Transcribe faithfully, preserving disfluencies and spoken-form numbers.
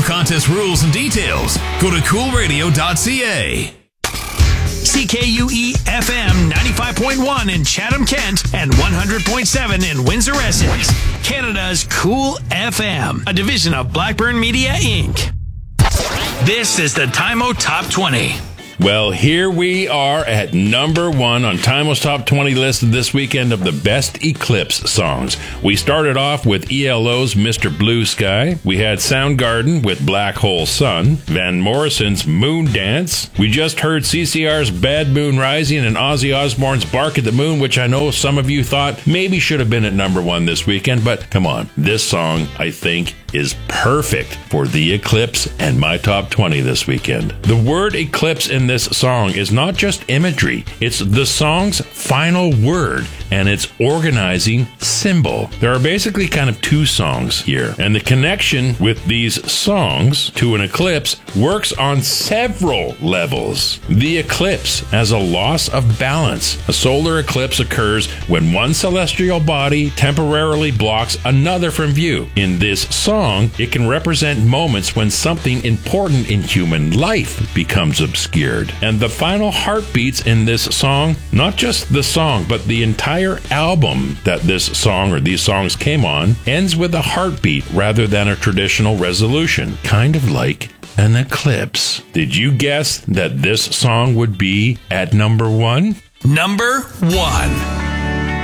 Cool Contest rules and details. Go to cool radio dot c a. C K U E F M ninety-five point one in Chatham, Kent, and one hundred point seven in Windsor, Essex. Canada's Cool F M, a division of Blackburn Media, Incorporated. This is the Time-O Top twenty. Well, here we are at number one on Time-O's Top twenty list this weekend of the best Eclipse songs. We started off with E L O's Mister Blue Sky. We had Soundgarden with Black Hole Sun. Van Morrison's Moon Dance. We just heard C C R's Bad Moon Rising and Ozzy Osbourne's Bark at the Moon, which I know some of you thought maybe should have been at number one this weekend, but come on. This song, I think, is perfect for the Eclipse and my top twenty this weekend. The word eclipse in this song is not just imagery, it's the song's final word and its organizing symbol. There are basically kind of two songs here, and the connection with these songs to an eclipse works on several levels. The eclipse as a loss of balance. A solar eclipse occurs when one celestial body temporarily blocks another from view. In this song, it can represent moments when something important in human life becomes obscured. And the final heartbeats in this song, not just the song, but the entire album that this song or these songs came on, ends with a heartbeat rather than a traditional resolution, kind of like an eclipse. Did you guess that this song would be at number one? Number one.